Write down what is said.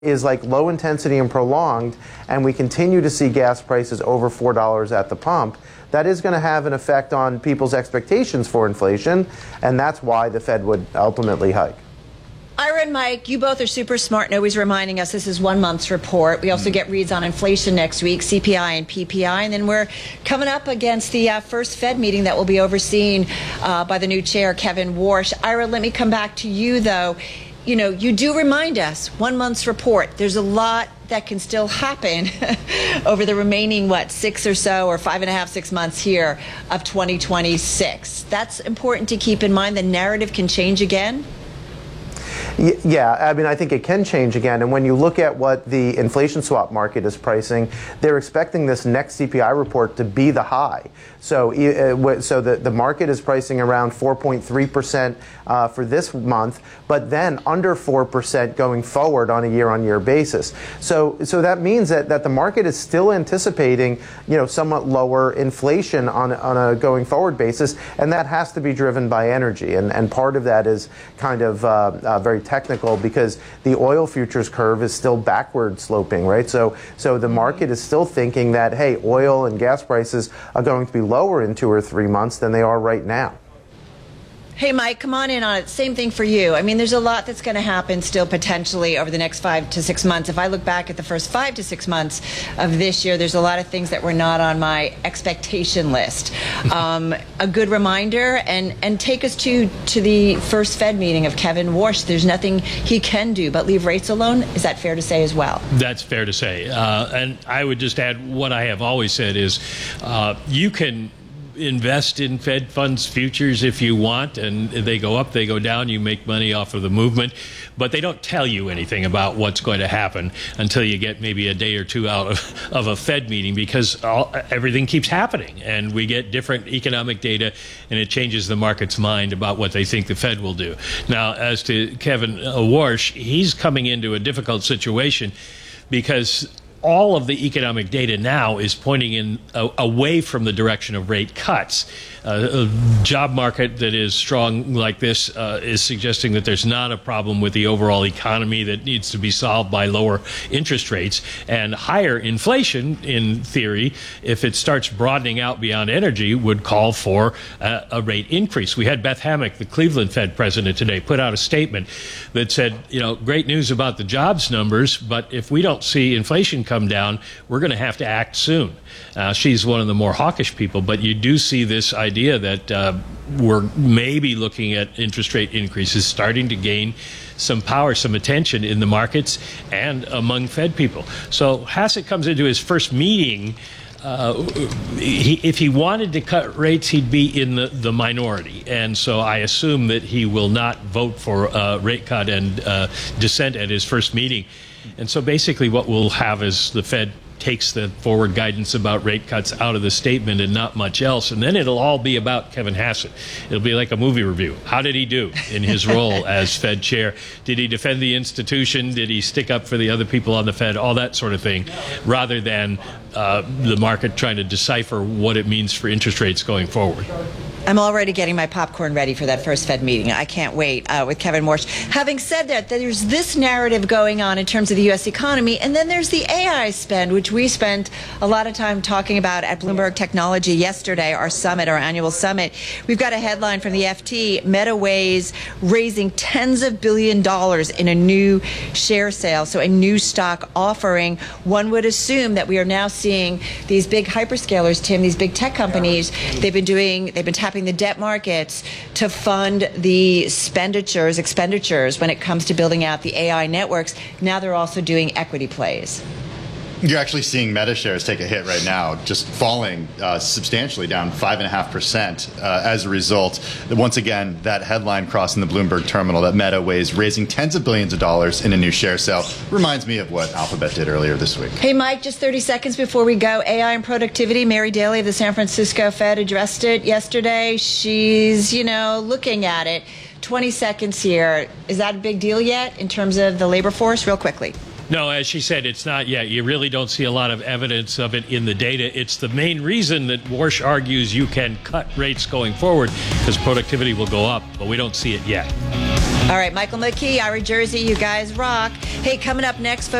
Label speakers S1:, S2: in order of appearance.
S1: is like low intensity and prolonged, and we continue to see gas prices over $4 at the pump, that is going to have an effect on people's expectations for inflation, and that's why the Fed would ultimately hike.
S2: Ira and Mike, you both are super smart and always reminding us this is 1 month's report. We also get reads on inflation next week, CPI and PPI, and then we're coming up against the first Fed meeting that will be overseen by the new chair, Kevin Warsh. Ira, let me come back to you, though. You know, you do remind us, 1 month's report, there's a lot that can still happen over the remaining, 6 or so, or 5.5, 6 months here of 2026. That's important to keep in mind. The narrative can change again.
S1: Yeah, I mean, I think it can change again. And when you look at what the inflation swap market is pricing, they're expecting this next CPI report to be the high. So the market is pricing around 4.3% for this month, but then under 4% going forward on a year-on-year basis. So that means that the market is still anticipating, somewhat lower inflation on a going forward basis, and that has to be driven by energy. And part of that is kind of very technical because the oil futures curve is still backward sloping, right? So the market is still thinking that, hey, oil and gas prices are going to be lower in 2 or 3 months than they are right now.
S2: Hey, Mike, come on in on it. Same thing for you. I mean, there's a lot that's going to happen still potentially over the next 5 to 6 months. If I look back at the first 5 to 6 months of this year, there's a lot of things that were not on my expectation list. A good reminder, and take us to the first Fed meeting of Kevin Warsh. There's nothing he can do but leave rates alone. Is that fair to say as well?
S3: That's fair to say. And I would just add what I have always said is you can invest in Fed funds futures if you want, and they go up, they go down, you make money off of the movement, but they don't tell you anything about what's going to happen until you get maybe a day or two out of a Fed meeting, because everything keeps happening and we get different economic data and it changes the market's mind about what they think the Fed will do. Now, as to Kevin Warsh, he's coming into a difficult situation because all of the economic data now is pointing in away from the direction of rate cuts. A job market that is strong like this is suggesting that there's not a problem with the overall economy that needs to be solved by lower interest rates. And higher inflation, in theory, if it starts broadening out beyond energy, would call for a rate increase. We had Beth Hammack, the Cleveland Fed president today, put out a statement that said, great news about the jobs numbers, but if we don't see inflation come down, we're going to have to act soon. She's one of the more hawkish people, but you do see this idea that we're maybe looking at interest rate increases starting to gain some power, some attention in the markets and among Fed people. So Hassett comes into his first meeting. If he wanted to cut rates, he'd be in the minority. And so I assume that he will not vote for a rate cut and dissent at his first meeting. And so basically what we'll have is the Fed takes the forward guidance about rate cuts out of the statement and not much else. And then it'll all be about Kevin Hassett. It'll be like a movie review. How did he do in his role as Fed chair? Did he defend the institution? Did he stick up for the other people on the Fed? All that sort of thing, rather than the market trying to decipher what it means for interest rates going forward.
S2: I'm already getting my popcorn ready for that first Fed meeting. I can't wait with Kevin Warsh. Having said that, there's this narrative going on in terms of the U.S. economy, and then there's the AI spend, which we spent a lot of time talking about at Bloomberg Technology yesterday, our annual summit. We've got a headline from the FT, Meta weighs raising tens of billions of dollars in a new share sale, so a new stock offering. One would assume that we are now seeing these big hyperscalers, Tim, these big tech companies, they've been tapping the debt markets to fund the expenditures when it comes to building out the AI networks. Now they're also doing equity plays.
S4: You're actually seeing Meta shares take a hit right now, just falling substantially, down 5.5% as a result. Once again, that headline crossing the Bloomberg terminal that Meta weighs raising tens of billions of dollars in a new share sale reminds me of what Alphabet did earlier this week.
S2: Hey, Mike, just 30 seconds before we go. AI and productivity. Mary Daly of the San Francisco Fed addressed it yesterday. She's, looking at it. 20 seconds here. Is that a big deal yet in terms of the labor force? Real quickly.
S3: No, as she said, it's not yet. You really don't see a lot of evidence of it in the data. It's the main reason that Warsh argues you can cut rates going forward, because productivity will go up, but we don't see it yet.
S2: All right, Michael McKee, Ira Jersey, you guys rock. Hey, coming up next, folks.